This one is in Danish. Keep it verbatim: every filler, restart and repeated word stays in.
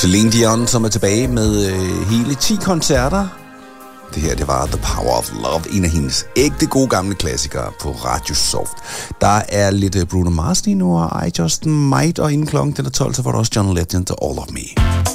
Celine Dion, som er tilbage med øh, hele ti koncerter. Det her, det var The Power of Love, en af hendes ægte gode gamle klassikere på Radio Soft. Der er lidt Bruno Mars lige nu, og I Just Might, og inden klokken den er tolv, så var der også John Legend og All of Me.